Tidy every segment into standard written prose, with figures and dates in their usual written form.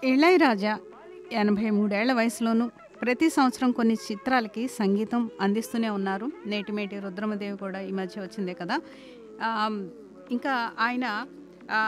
ఇళయరాజా 83 ఏళ్ల వయసులోనూ ప్రతి సంవత్సరం కొన్ని చిత్రాలకి సంగీతం అందిస్తూనే ఉన్నారు. నేటిమేటి రుద్రమదేవి కూడా ఈ మధ్య వచ్చిందే కదా. ఆమ్, ఇంకా ఆయన ఆ,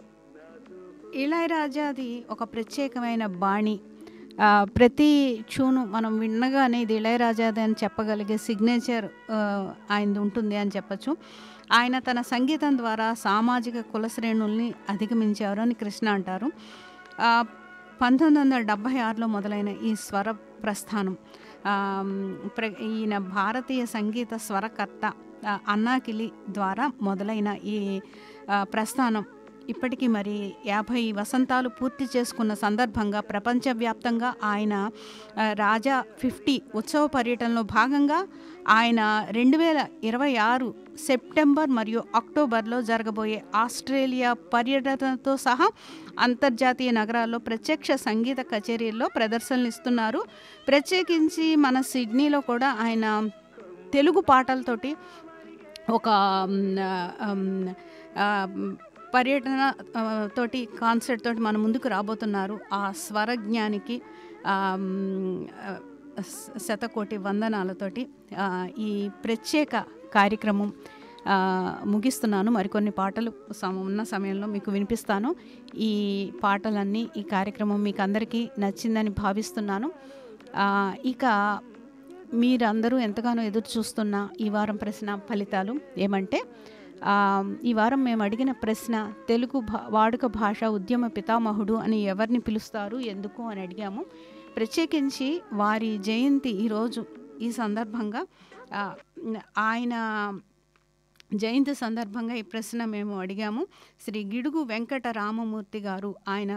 ఇళయరాజాది ఒక ప్రత్యేకమైన బాణి. ప్రతి ట్యూను మనం వినగానే ఇది ఇళయరాజాది అని చెప్పగలిగే సిగ్నేచర్ ఆయనది ఉంటుంది అని చెప్పచ్చు. ఆయన తన సంగీతం ద్వారా సామాజిక కుల శ్రేణుల్ని అధిగమించారు అని కృష్ణ అంటారు. ఆ, 1976లో మొదలైన ఈ స్వర ప్రస్థానం, ఈయన భారతీయ సంగీత స్వరకర్త అన్నాకిలి ద్వారా మొదలైన ఈ ప్రస్థానం ఇప్పటికీ మరి 50 వసంతాలు పూర్తి చేసుకున్న సందర్భంగా ప్రపంచవ్యాప్తంగా ఆయన రాజా 50 ఉత్సవ పర్యటనలో భాగంగా ఆయన 2026 సెప్టెంబర్ మరియు అక్టోబర్లో జరగబోయే ఆస్ట్రేలియా పర్యటనతో సహా అంతర్జాతీయ నగరాల్లో ప్రత్యక్ష సంగీత కచేరీల్లో ప్రదర్శనలు ఇస్తున్నారు. ప్రత్యేకించి మన సిడ్నీలో కూడా ఆయన తెలుగు పాటలతోటి ఒక పర్యటన తోటి కాన్సర్ట్ తోటి మన ముందుకు రాబోతున్నారు. ఆ స్వరజ్ఞానికి శతకోటి వందనాలతోటి ఈ ప్రత్యేక కార్యక్రమం ముగిస్తున్నాను. మరికొన్ని పాటలు ఉన్న సమయంలో మీకు వినిపిస్తాను. ఈ పాటలన్నీ, ఈ కార్యక్రమం మీకు అందరికీ నచ్చిందని భావిస్తున్నాను. ఇక మీరందరూ ఎంతగానో ఎదురు చూస్తున్న ఈ వారం ప్రశ్న ఫలితాలు ఏమంటే, ఈ వారం మేము అడిగిన ప్రశ్న, తెలుగు వాడుక భాష ఉద్యమ పితామహుడు అని ఎవరిని పిలుస్తారు, ఎందుకు అని అడిగాము. ప్రత్యేకించి వారి జయంతి ఈరోజు, ఈ సందర్భంగా ఆయన జయంతి సందర్భంగా ఈ ప్రశ్న మేము అడిగాము. శ్రీ గిడుగు వెంకట రామమూర్తి గారు, ఆయన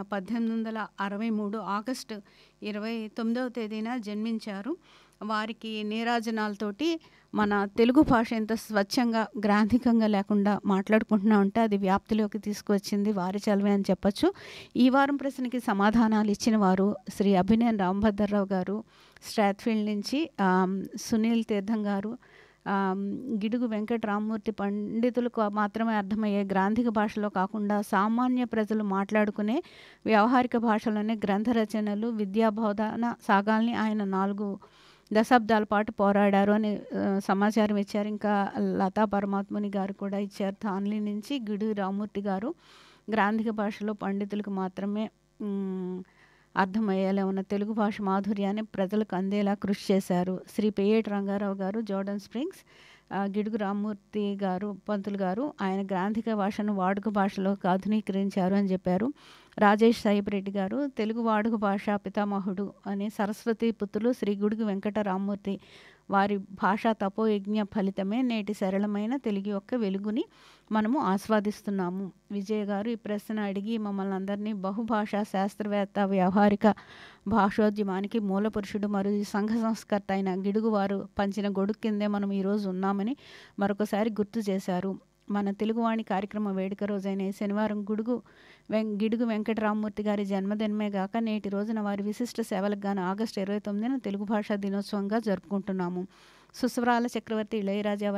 1863 ఆగస్టు 29వ తేదీన జన్మించారు. వారికి నీరాజనాలతోటి మన తెలుగు భాష ఎంత స్వచ్ఛంగా గ్రాంధికంగా లేకుండా మాట్లాడుకుంటున్నా ఉంటే అది వ్యాప్తిలోకి తీసుకువచ్చింది వారి చలవే అని చెప్పచ్చు. ఈ వారం ప్రశ్నకి సమాధానాలు ఇచ్చిన వారు శ్రీ అభినయన్ రాంభద్రరావు గారు స్ట్రాత్ఫీల్డ్ నుంచి, సునీల్ తీర్థం గారు, గిడుగు వెంకట రామమూర్తి పండితులకు మాత్రమే అర్థమయ్యే గ్రాంధిక భాషలో కాకుండా సామాన్య ప్రజలు మాట్లాడుకునే వ్యవహారిక భాషలోనే గ్రంథ రచనలు, విద్యాబోధన సాగాల్ని ఆయన 4 దశాబ్దాల పాటు పోరాడారు అని సమాచారం ఇచ్చారు. ఇంకా లతా పరమాత్ముని గారు కూడా ఇచ్చారు థాన్లీ నుంచి. గిడుగు రామమూర్తి గారు గ్రాంధిక భాషలో పండితులకు మాత్రమే అర్థమయ్యేలా ఉన్న తెలుగు భాష మాధుర్యాన్ని ప్రజలకు అందేలా కృషి చేశారు. శ్రీ పేయేటి రంగారావు గారు జోర్డన్ స్ప్రింగ్స్, గిడుగు రామమూర్తి గారు పంతులు గారు ఆయన గ్రాంధిక భాషను వాడుక భాషలోకి ఆధునీకరించారు అని చెప్పారు. రాజేష్ సాయిరెడ్డి గారు తెలుగు వాడుక భాష పితామహుడు అని సరస్వతి పుత్రులు శ్రీ గిడుగు వెంకట రామమూర్తి వారి భాషా తపోయజ్ఞ ఫలితమే నేటి సరళమైన తెలుగు యొక్క వెలుగుని మనము ఆస్వాదిస్తున్నాము. విజయ్ గారు ఈ ప్రశ్న అడిగి మమ్మల్ని అందరినీ బహుభాషా శాస్త్రవేత్త, వ్యవహారిక భాషోద్యమానికి మూల పురుషుడు మరియు సంఘ సంస్కర్త అయిన గిడుగు వారు పంచిన గొడుగు కిందే మనం ఈరోజు ఉన్నామని మరొకసారి గుర్తు చేశారు. మన తెలుగువాణి కార్యక్రమ వేడుక రోజైన శనివారం గిడుగు వెంకటరామమూర్తి గారి జన్మదినమే గాక నేటి రోజున వారి విశిష్ట సేవలకు గాను ఆగస్టు 29న తెలుగు భాషా దినోత్సవంగా జరుపుకుంటున్నాము. సుస్వరాల చక్రవర్తి ఇళయరాజా